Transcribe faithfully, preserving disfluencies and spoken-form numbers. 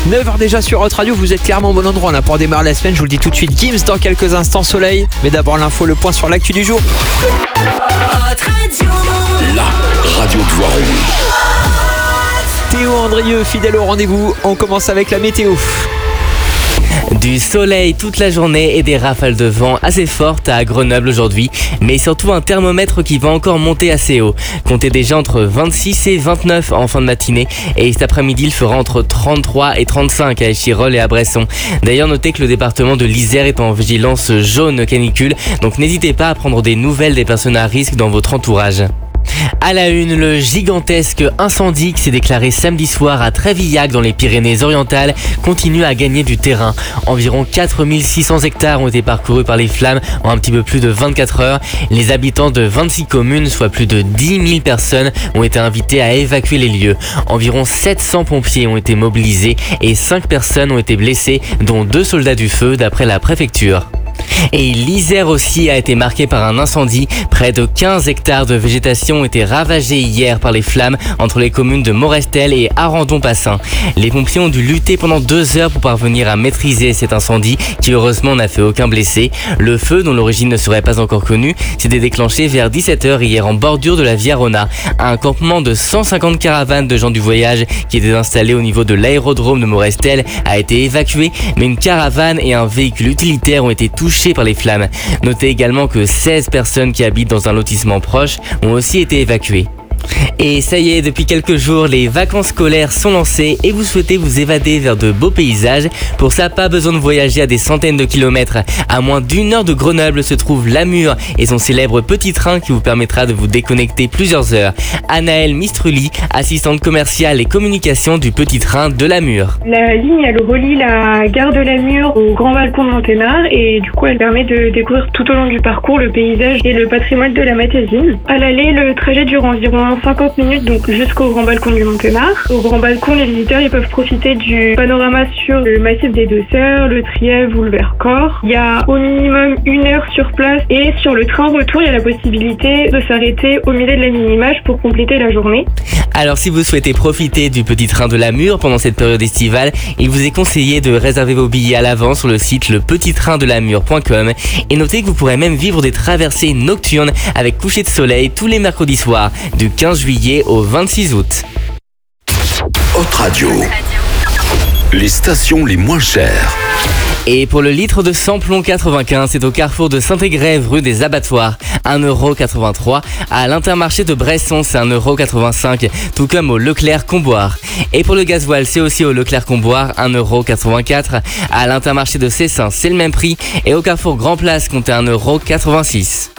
neuf heures déjà sur Hot Radio, vous êtes clairement au bon endroit là pour démarrer la semaine. Je vous le dis tout de suite, Gims dans quelques instants, Soleil. Mais d'abord l'info, le point sur l'actu du jour. Hot Radio. La radio de Voiron. Théo Andrieux, fidèle au rendez-vous. On commence avec la météo. Du soleil toute la journée et des rafales de vent assez fortes à Grenoble aujourd'hui, mais surtout un thermomètre qui va encore monter assez haut. Comptez déjà entre vingt-six et vingt-neuf en fin de matinée, et cet après-midi il fera entre trente-trois et trente-cinq à Échirolles et à Bresson. D'ailleurs, notez que le département de l'Isère est en vigilance jaune canicule, donc n'hésitez pas à prendre des nouvelles des personnes à risque dans votre entourage. À la une, le gigantesque incendie qui s'est déclaré samedi soir à Trévillac dans les Pyrénées-Orientales continue à gagner du terrain. Environ quatre mille six cents hectares ont été parcourus par les flammes en un petit peu plus de vingt-quatre heures. Les habitants de vingt-six communes, soit plus de dix mille personnes, ont été invités à évacuer les lieux. Environ sept cents pompiers ont été mobilisés et cinq personnes ont été blessées, dont deux soldats du feu d'après la préfecture. Et l'Isère aussi a été marqué par un incendie. Près de quinze hectares de végétation ont été ravagés hier par les flammes entre les communes de Morestel et Arandon-Passin. Les pompiers ont dû lutter pendant deux heures pour parvenir à maîtriser cet incendie qui heureusement n'a fait aucun blessé. Le feu, dont l'origine ne serait pas encore connue, s'est déclenché vers dix-sept heures hier en bordure de la Via Rona. Un campement de cent cinquante caravanes de gens du voyage qui étaient installés au niveau de l'aérodrome de Morestel a été évacué, mais une caravane et un véhicule utilitaire ont été touchés par les flammes. Notez également que seize personnes qui habitent dans un lotissement proche ont aussi été évacuées. Et ça y est, depuis quelques jours, les vacances scolaires sont lancées et vous souhaitez vous évader vers de beaux paysages. Pour ça, pas besoin de voyager à des centaines de kilomètres. À moins d'une heure de Grenoble se trouve Lamure et son célèbre petit train qui vous permettra de vous déconnecter plusieurs heures. Anaëlle Mistruli, assistante commerciale et communication du petit train de Lamure. La ligne, elle relie la gare de Lamure au grand balcon de Monténard et du coup, elle permet de découvrir tout au long du parcours le paysage et le patrimoine de la Matésine. À l'aller, le trajet dure environ cinquante minutes, donc jusqu'au grand balcon du Monténard. Au grand balcon, les visiteurs ils peuvent profiter du panorama sur le massif des Deux Sœurs, le Trièves ou le Vercors. Il y a au minimum une heure sur place et sur le train retour, il y a la possibilité de s'arrêter au milieu de la mini-image pour compléter la journée. Alors si vous souhaitez profiter du petit train de Lamure pendant cette période estivale, il vous est conseillé de réserver vos billets à l'avance sur le site le petit train de lamure point com et notez que vous pourrez même vivre des traversées nocturnes avec coucher de soleil tous les mercredis soirs du quinze juillet au vingt-six août. Hot Radio. Les stations les moins chères. Et pour le litre de samplon quatre-vingt-quinze, c'est au carrefour de Saint-Égrève, rue des Abattoirs, un euro quatre-vingt-trois. À l'Intermarché de Bresson, c'est un euro quatre-vingt-cinq, tout comme au Leclerc-Comboire. Et pour le gasoil, c'est aussi au Leclerc-Comboire, un euro quatre-vingt-quatre. À l'Intermarché de Cessin, c'est le même prix. Et au carrefour Grand Place, comptez un euro quatre-vingt-six.